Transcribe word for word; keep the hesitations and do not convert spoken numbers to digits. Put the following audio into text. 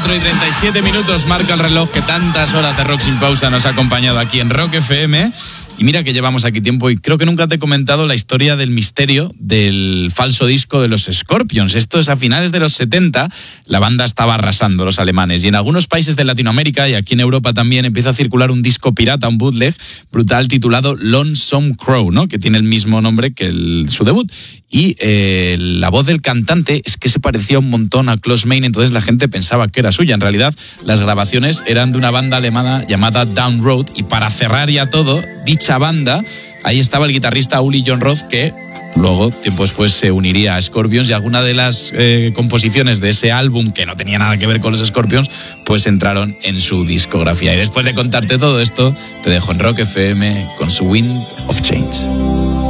cuatro y treinta y siete minutos marca el reloj que tantas horas de Rock Sin Pausa nos ha acompañado aquí en Rock F M. Y mira que llevamos aquí tiempo y creo que nunca te he comentado la historia del misterio del falso disco de los Scorpions. Esto es a finales de los setenta, la banda estaba arrasando, los alemanes. Y en algunos países de Latinoamérica y aquí en Europa también empieza a circular un disco pirata, un bootleg brutal titulado Lonesome Crow, ¿no? Que tiene el mismo nombre que el, su debut. Y eh, la voz del cantante es que se parecía un montón a Klaus Meine, entonces la gente pensaba que era suya. En realidad, las grabaciones eran de una banda alemana llamada Down Road. Y para cerrar ya todo, dicha banda, ahí estaba el guitarrista Uli Jon Roth, que luego, tiempo después, se uniría a Scorpions, y alguna de las eh, composiciones de ese álbum, que no tenía nada que ver con los Scorpions, pues entraron en su discografía. Y después de contarte todo esto, te dejo en Rock F M con su Wind of Change.